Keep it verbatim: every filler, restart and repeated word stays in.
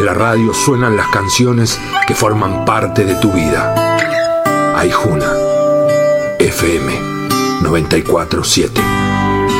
En la radio suenan las canciones que forman parte de tu vida. Aijuna, F M noventa y cuatro siete.